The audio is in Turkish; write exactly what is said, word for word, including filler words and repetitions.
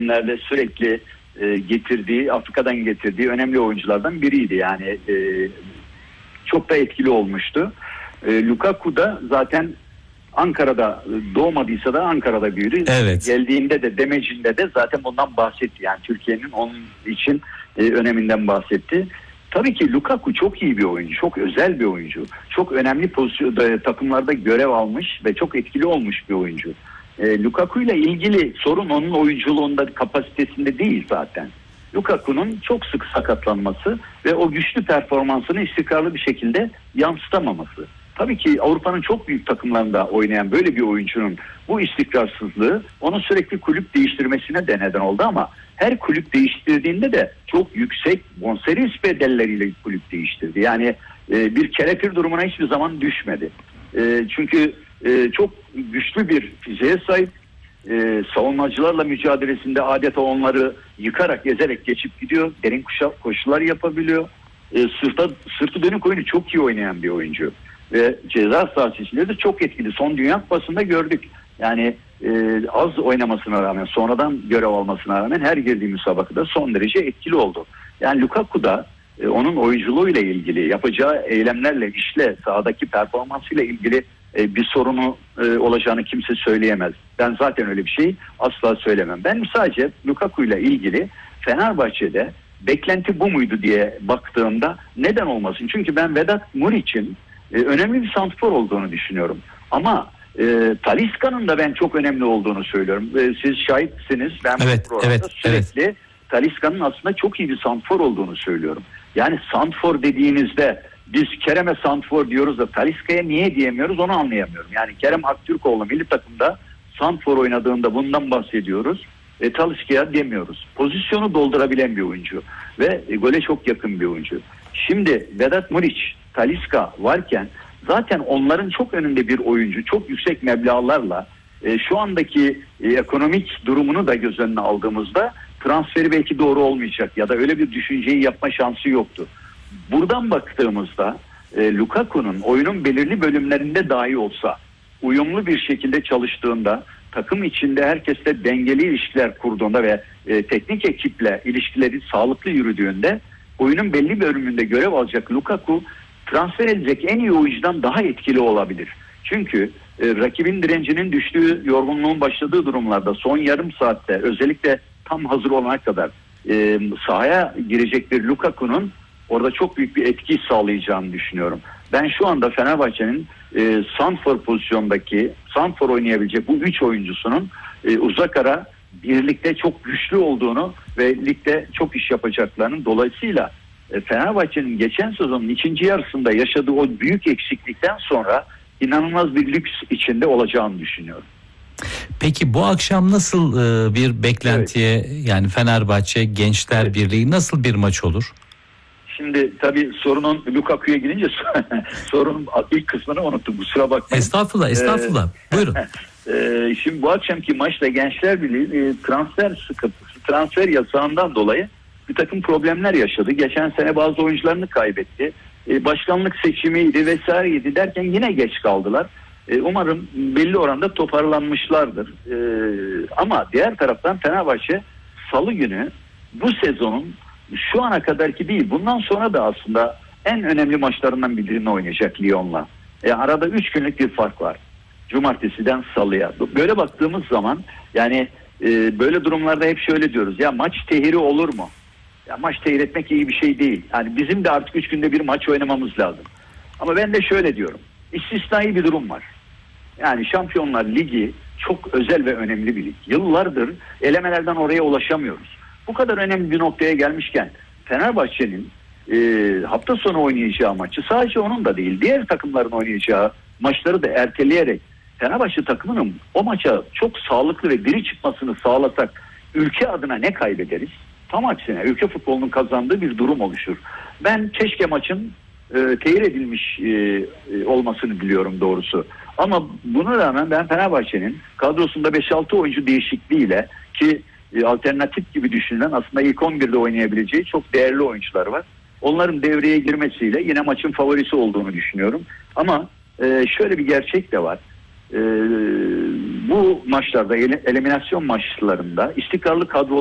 nerede sürekli e, getirdiği, Afrika'dan getirdiği önemli oyunculardan biriydi. Yani e, çok da etkili olmuştu. E, Lukaku da zaten Ankara'da doğmadıysa da Ankara'da büyüdü. Evet. Geldiğinde de demecinde de zaten bundan bahsetti. Yani Türkiye'nin onun için e, öneminden bahsetti. Tabii ki Lukaku çok iyi bir oyuncu, çok özel bir oyuncu. Çok önemli pozisyonda, takımlarda görev almış ve çok etkili olmuş bir oyuncu. E, Lukaku ile ilgili sorun onun oyunculuğunda, kapasitesinde değil zaten. Lukaku'nun çok sık sakatlanması ve o güçlü performansını istikrarlı bir şekilde yansıtamaması. Tabii ki Avrupa'nın çok büyük takımlarında oynayan böyle bir oyuncunun bu istikrarsızlığı onun sürekli kulüp değiştirmesine de neden oldu ama her kulüp değiştirdiğinde de çok yüksek bonservis bedelleriyle kulüp değiştirdi. Yani e, bir kelepir durumuna hiçbir zaman düşmedi. E, çünkü e, çok güçlü bir fiziğe sahip. E, savunmacılarla mücadelesinde adeta onları yıkarak, ezerek geçip gidiyor. Derin kuşak koşular yapabiliyor. E, sırta, sırtı dönük oyunu çok iyi oynayan bir oyuncu. Ve ceza sahası içinde de çok etkili. Son Dünya Kupası'nda gördük. Yani e, az oynamasına rağmen, sonradan görev almasına rağmen her girdiği müsabakada son derece etkili oldu. Yani Lukaku da e, onun oyunculuğuyla ilgili, yapacağı eylemlerle, işle, sahadaki performansıyla ilgili e, bir sorunu e, olacağını kimse söyleyemez. Ben zaten öyle bir şey asla söylemem. Ben sadece Lukaku ile ilgili Fenerbahçe'de beklenti bu muydu diye baktığımda neden olmasın? Çünkü ben Vedat Muriç'in e, önemli bir santrfor olduğunu düşünüyorum. Ama e, Talisca'nın da ben çok önemli olduğunu söylüyorum. E, siz şahitsiniz. Ben evet, bu programda evet, sürekli evet. Talisca'nın aslında çok iyi bir santrfor olduğunu söylüyorum. Yani santrfor dediğinizde biz Kerem'e santrfor diyoruz da Talisca'ya niye diyemiyoruz onu anlayamıyorum. Yani Kerem Aktürkoğlu milli takımda santrfor oynadığında bundan bahsediyoruz. E, Talisca'ya demiyoruz. Pozisyonu doldurabilen bir oyuncu ve e, gole çok yakın bir oyuncu. Şimdi Vedat Muriç, Talisca varken zaten onların çok önünde bir oyuncu, çok yüksek meblağlarla e, şu andaki e, ekonomik durumunu da göz önüne aldığımızda transferi belki doğru olmayacak ya da öyle bir düşünceyi yapma şansı yoktu. Buradan baktığımızda e, Lukaku'nun oyunun belirli bölümlerinde dahi olsa uyumlu bir şekilde çalıştığında, takım içinde herkesle dengeli ilişkiler kurduğunda ve e, teknik ekiple ilişkileri sağlıklı yürüdüğünde oyunun belli bir bölümünde görev alacak Lukaku transfer edilecek en iyi oyuncudan daha etkili olabilir. Çünkü e, rakibin direncinin düştüğü, yorgunluğun başladığı durumlarda son yarım saatte özellikle tam hazır olana kadar e, sahaya girecek bir Lukaku'nun orada çok büyük bir etki sağlayacağını düşünüyorum. Ben şu anda Fenerbahçe'nin e, santrfor pozisyondaki santrfor oynayabilecek bu üç oyuncusunun e, uzak ara birlikte çok güçlü olduğunu ve ligde çok iş yapacaklarının dolayısıyla e, Fenerbahçe'nin geçen sezonun ikinci yarısında yaşadığı o büyük eksiklikten sonra inanılmaz bir lüks içinde olacağını düşünüyorum. Peki bu akşam nasıl e, bir beklentiye evet. yani Fenerbahçe Gençler evet. Birliği nasıl bir maç olur? Şimdi tabii sorunun Lukaku'ya girince sorunun ilk kısmını unuttum. Kusura bakmayın. Estağfurullah, estağfurullah. Ee, Buyurun. e, şimdi bu akşamki maçla Gençler Birliği e, transfer sıkıntısı, transfer yasağından dolayı bir takım problemler yaşadı. Geçen sene bazı oyuncularını kaybetti. E, başkanlık seçimiydi vesaireydi derken yine geç kaldılar. E, umarım belli oranda toparlanmışlardır. E, ama diğer taraftan Fenerbahçe Salı günü bu sezonun şu ana kadarki değil, bundan sonra da aslında en önemli maçlarından birini oynayacak Lyon'la. E, arada üç günlük bir fark var. Cumartesiden Salı'ya. Böyle baktığımız zaman yani e, böyle durumlarda hep şöyle diyoruz. Ya maç tehiri olur mu? Ya maç tehir etmek iyi bir şey değil. Yani bizim de artık üç günde bir maç oynamamız lazım. Ama ben de şöyle diyorum. İstisnai bir durum var. Yani Şampiyonlar Ligi çok özel ve önemli bir lig. Yıllardır elemelerden oraya ulaşamıyoruz. Bu kadar önemli bir noktaya gelmişken Fenerbahçe'nin e, hafta sonu oynayacağı maçı sadece onun da değil, diğer takımların oynayacağı maçları da erteleyerek Fenerbahçe takımının o maça çok sağlıklı ve diri çıkmasını sağlasak ülke adına ne kaybederiz? Tam aksine ülke futbolunun kazandığı bir durum oluşur. Ben keşke maçın e, tehir edilmiş e, e, olmasını diliyorum doğrusu. Ama buna rağmen ben Fenerbahçe'nin kadrosunda beş altı oyuncu değişikliğiyle ki alternatif gibi düşünülen aslında ilk on birde oynayabileceği çok değerli oyuncular var. Onların devreye girmesiyle yine maçın favorisi olduğunu düşünüyorum. Ama e, şöyle bir gerçek de var. E, bu maçlarda, eliminasyon maçlarında istikrarlı kadro